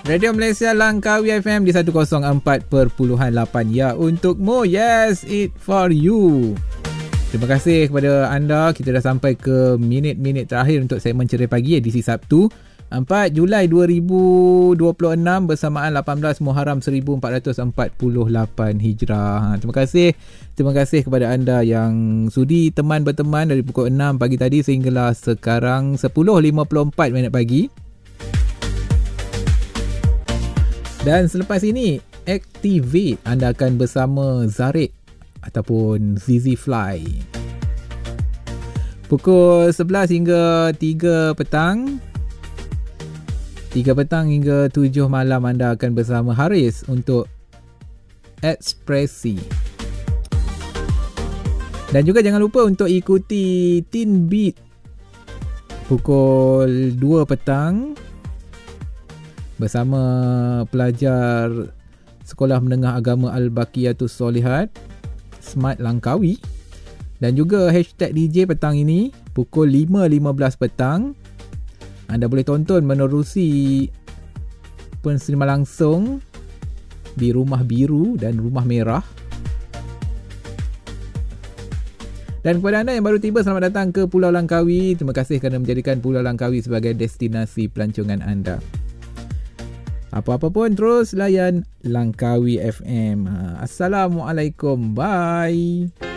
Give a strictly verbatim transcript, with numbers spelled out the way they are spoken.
Radio Malaysia Langkawi F M di seratus empat perpuluhan lapan. Ya, untukmu. Yes, it for you. Terima kasih kepada anda. Kita dah sampai ke minit-minit terakhir untuk segmen Ceria Pagi edisi Sabtu empat Julai dua ribu dua puluh enam bersamaan lapan belas Muharram seribu empat ratus empat puluh lapan Hijrah. Terima kasih. Terima kasih kepada anda yang sudi teman berteman dari pukul enam pagi tadi sehinggalah sekarang sepuluh lima puluh empat minit pagi. Dan selepas ini, Activate, anda akan bersama Zarid ataupun Zizi Fly. Pukul sebelas hingga tiga petang. tiga petang hingga tujuh malam anda akan bersama Haris untuk Ekspresi. Dan juga jangan lupa untuk ikuti Teen Beat pukul dua petang bersama pelajar Sekolah Menengah Agama Al-Baqiyatus Solihat Smart Langkawi. Dan juga hashtag D J petang ini pukul lima lima belas petang. Anda boleh tonton menerusi penerimaan langsung di Rumah Biru dan Rumah Merah. Dan kepada anda yang baru tiba, selamat datang ke Pulau Langkawi. Terima kasih kerana menjadikan Pulau Langkawi sebagai destinasi pelancongan anda. Apa-apa pun terus layan Langkawi F M. Assalamualaikum. Bye.